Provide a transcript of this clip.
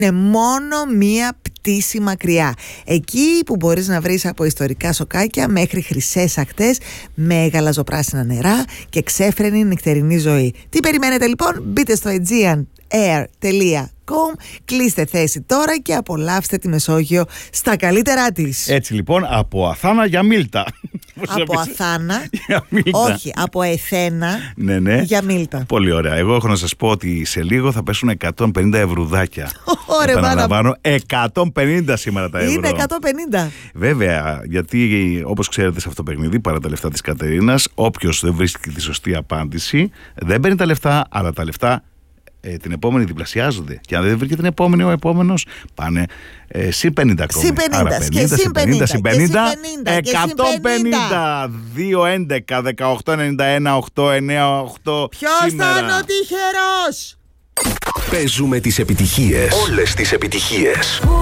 Είναι μόνο μία πτήση μακριά. Εκεί που μπορείς να βρεις από ιστορικά σοκάκια μέχρι χρυσές ακτές με γαλαζοπράσινα νερά και ξέφρενη νυχτερινή ζωή. Τι περιμένετε λοιπόν? Μπείτε στο aegeanair.com, κλείστε θέση τώρα και απολαύστε τη Μεσόγειο στα καλύτερά της. Έτσι λοιπόν, από Αθάνα για Μίλτα. Από Αθάνα, για Μίλτα. όχι, από Εθένα ναι. για Μίλτα. Πολύ ωραία. Εγώ έχω να σας πω ότι σε λίγο θα πέσουν 150 ευρουδάκια. Ωραία, επαναλαμβάνω, 150 σήμερα τα ευρώ. Είναι 150. Βέβαια, γιατί όπως ξέρετε σε αυτό το παιχνίδι, παρά τα λεφτά της Κατερίνας, όποιος δεν βρίσκει τη σωστή απάντηση δεν παίρνει τα λεφτά, αλλά τα λεφτά την επόμενη διπλασιάζονται. Και αν δεν βρήκε την επόμενη, ο επόμενος πάνε συν 50 ακόμη. Συν 50, άρα 50, και συν 50, συν 50, 150, 2, 11, 18, 91, 8, 9, 8. Ποιος θα είναι ο τυχερός? Παίζουμε τις επιτυχίες. Όλες τις επιτυχίες.